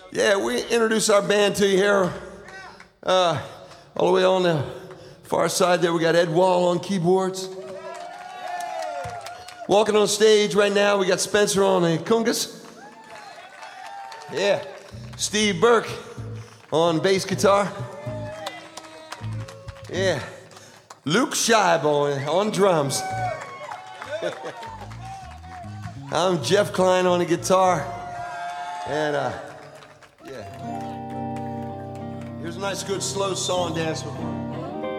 Yeah, we introduce our band to you here. All the way on the far side there, we got Ed Wall on keyboards. Walking on stage right now, we got Spencer on the congas. Yeah, Steve Burke on bass guitar. Yeah, Luke Scheib on drums. I'm Jeff Klein on the guitar. And yeah, here's a nice good slow song dance.